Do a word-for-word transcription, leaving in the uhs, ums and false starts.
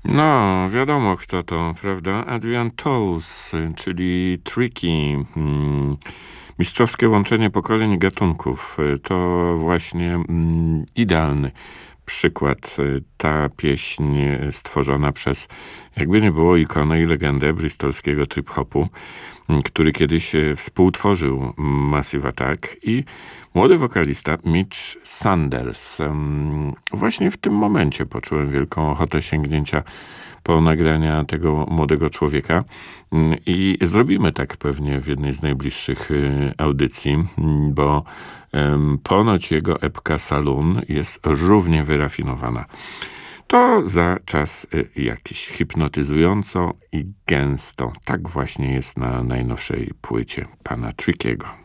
No, wiadomo kto to, prawda? Adrian Tooles, czyli Tricky. Hmm. Mistrzowskie łączenie pokoleń i gatunków. To właśnie mm, idealny przykład. Ta pieśń stworzona przez, jakby nie było, ikonę i legendę bristolskiego trip-hopu, który kiedyś współtworzył Massive Attack, i młody wokalista Mitch Sanders. Właśnie w tym momencie poczułem wielką ochotę sięgnięcia po nagrania tego młodego człowieka i zrobimy tak pewnie w jednej z najbliższych audycji, bo ponoć jego epka Saloon jest równie wyrafinowana. To za czas jakiś, hipnotyzująco i gęsto. Tak właśnie jest na najnowszej płycie pana Trickiego.